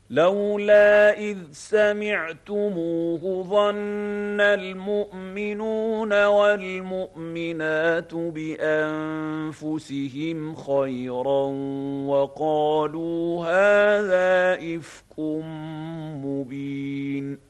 لولا إذ سمعتموه ظن المؤمنون والمؤمنات بأنفسهم خيرا وقالوا هذا إفك مبين.